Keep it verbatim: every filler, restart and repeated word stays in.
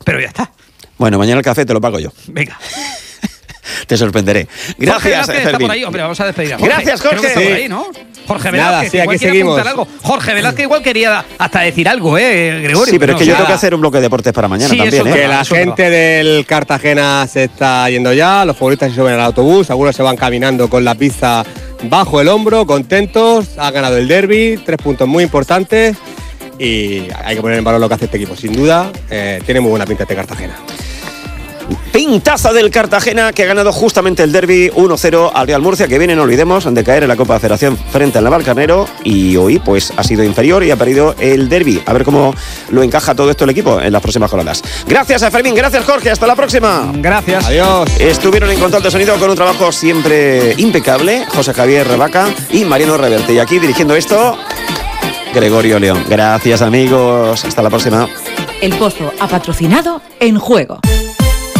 pero ya está. Bueno, mañana el café te lo pago yo. Venga. Te sorprenderé. Gracias, Jorge está por ahí, hombre, vamos a despedir a Jorge. Gracias, Jorge. Creo que está por Sí. ahí, ¿no? Jorge Nada, Velázquez, sí, igual aquí quiere seguimos. apuntar algo. Jorge Velázquez igual quería hasta decir algo, ¿eh, Gregorio? Sí, pero es que no, yo o sea, tengo que hacer un bloque de deportes para mañana Sí, también, eso ¿eh? Que es la eso gente del Cartagena se está yendo ya, los futbolistas se suben al autobús, algunos se van caminando con la pizza bajo el hombro, contentos, ha ganado el derbi, tres puntos muy importantes y hay que poner en valor lo que hace este equipo, sin duda, eh, tiene muy buena pinta este Cartagena. Pintaza del Cartagena, que ha ganado justamente el derbi uno cero al Real Murcia, que viene, no olvidemos, de caer en la Copa de Federación frente al Navalcarnero, y hoy pues ha sido inferior y ha perdido el derbi. A ver cómo lo encaja todo esto el equipo en las próximas jornadas. Gracias a Fermín, gracias Jorge, hasta la próxima. Gracias. Adiós. Estuvieron en control de sonido con un trabajo siempre impecable, José Javier Rebaca y Mariano Reverte. Y aquí dirigiendo esto, Gregorio León. Gracias amigos, hasta la próxima. El Pozo ha patrocinado En Juego.